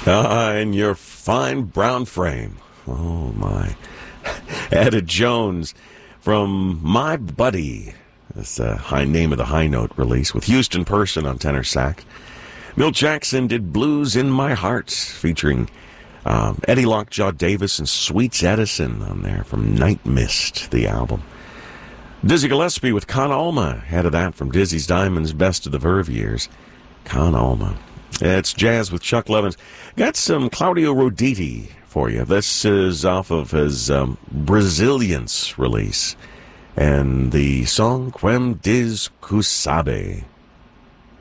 In your fine brown frame. Oh, my. Etta Jones from My Buddy. That's the high name of the High Note release with Houston Person on tenor sax. Milt Jackson did Blues in My Heart, featuring Eddie Lockjaw Davis and Sweets Edison on there from Night Mist, the album. Dizzy Gillespie with Con Alma, head of that from Dizzy's Diamonds Best of the Verve years. Con Alma. It's jazz with Chuck Levins. Got some Claudio Roditi for you. This is off of his Brazilians release. And the song Quem Diz Que Sabe.